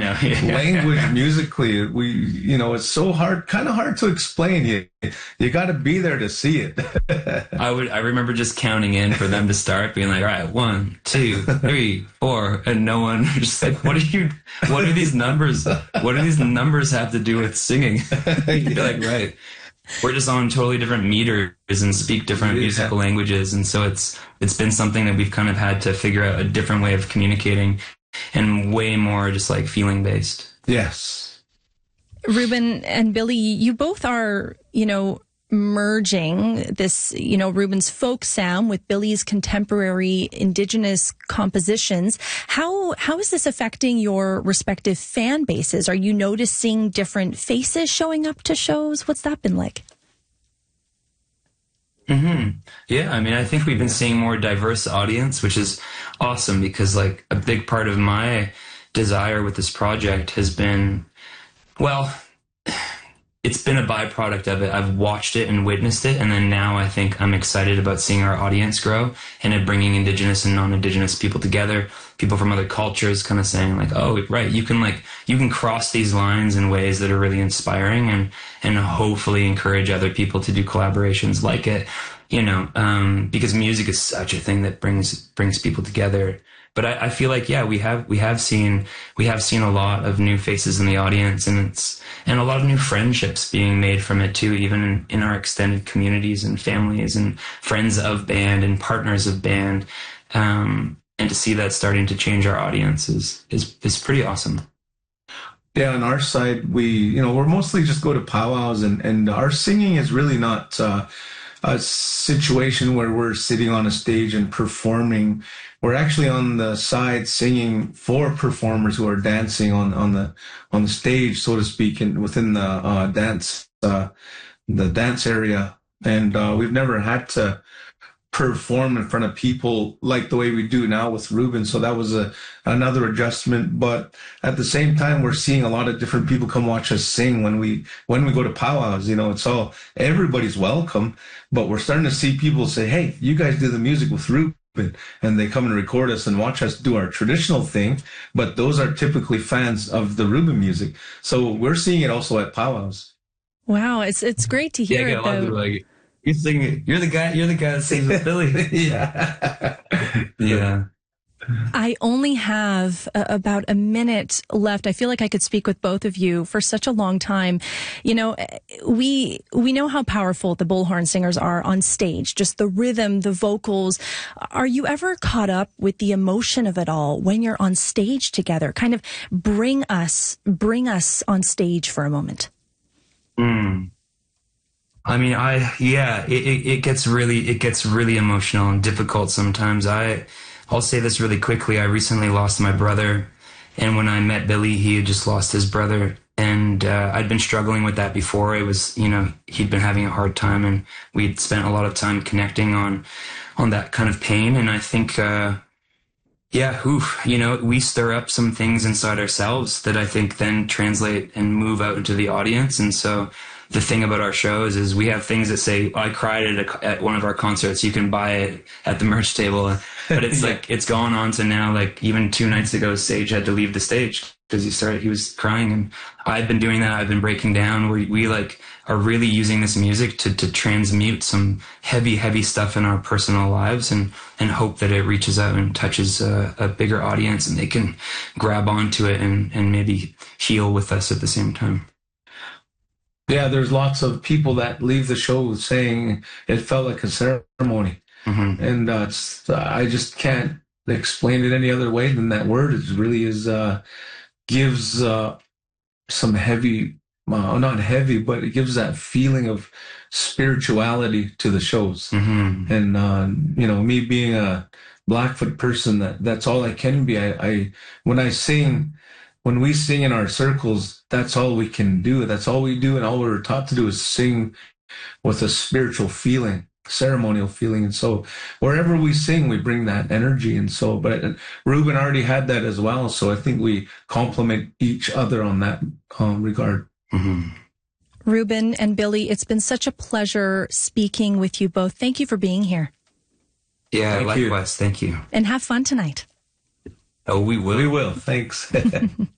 know, yeah. language musically. It's so hard, kind of hard to explain. You got to be there to see it. I remember just counting in for them to start, being like, all right, 1, 2, 3, 4, and no one just like, what do these numbers have to do with singing? You're like, right. We're just on totally different meters and speak different musical languages. And so it's been something that we've kind of had to figure out a different way of communicating, and way more just like feeling based. Yes. Ruben and Billy, you both are, merging this, Ruben's folk sound with Billy's contemporary Indigenous compositions. How is this affecting your respective fan bases? Are you noticing different faces showing up to shows? What's that been like? Mm-hmm. Yeah, I mean, I think we've been seeing more diverse audience, which is awesome, because like a big part of my desire with this project has been, well, it's been a byproduct of it. I've watched it and witnessed it, and then now I think I'm excited about seeing our audience grow and it bringing Indigenous and non-Indigenous people together, people from other cultures, kind of saying like, oh, right, you can cross these lines in ways that are really inspiring and hopefully encourage other people to do collaborations like it, because music is such a thing that brings people together. But I feel like, yeah, we have seen a lot of new faces in the audience, and a lot of new friendships being made from it too, even in our extended communities and families and friends of band and partners of band. And to see that starting to change our audience is pretty awesome. Yeah, on our side, we're mostly just go to powwows, and our singing is really not a situation where we're sitting on a stage and performing. We're actually on the side singing for performers who are dancing on the stage, so to speak, and within the dance area. And we've never had to perform in front of people like the way we do now with Ruben. So that was another adjustment. But at the same time, we're seeing a lot of different people come watch us sing when we go to powwows. Everybody's welcome, but we're starting to see people say, hey, you guys do the music with Ruben. And they come and record us and watch us do our traditional thing. But those are typically fans of the Ruben music. So we're seeing it also at powwows. Wow. It's great to hear. Yeah, a lot of people like, you're singing. You're the guy that sings with Billy. Yeah. Yeah. I only have about a minute left. I feel like I could speak with both of you for such a long time. We know how powerful the bullhorn singers are on stage, just the rhythm, the vocals. Are you ever caught up with the emotion of it all when you're on stage together? Kind of bring us on stage for a moment. I mean, it gets really emotional and difficult sometimes. I'll say this really quickly. I recently lost my brother, and when I met Billy, he had just lost his brother, and I'd been struggling with that before. It was, he'd been having a hard time, and we'd spent a lot of time connecting on that kind of pain. And I think, we stir up some things inside ourselves that I think then translate and move out into the audience. And so the thing about our shows is we have things that say, I cried at one of our concerts. You can buy it at the merch table. But it's like, it's gone on to now, like even 2 nights ago, Sage had to leave the stage because he was crying. And I've been doing that. I've been breaking down. We are really using this music to transmute some heavy stuff in our personal lives and hope that it reaches out and touches a bigger audience and they can grab onto it and maybe heal with us at the same time. Yeah, there's lots of people that leave the show saying it felt like a ceremony. Mm-hmm. And I just can't explain it any other way than that word. It really gives some heavy, not heavy, but it gives that feeling of spirituality to the shows. Mm-hmm. And, me being a Blackfoot person, that's all I can be. When we sing in our circles, that's all we can do. That's all we do. And all we're taught to do is sing with a spiritual feeling, ceremonial feeling. And so wherever we sing, we bring that energy. And so, but Ruben already had that as well. So I think we complement each other on that regard. Mm-hmm. Ruben and Billy, it's been such a pleasure speaking with you both. Thank you for being here. Yeah, likewise. Thank you. And have fun tonight. Oh, we will. We will. Thanks.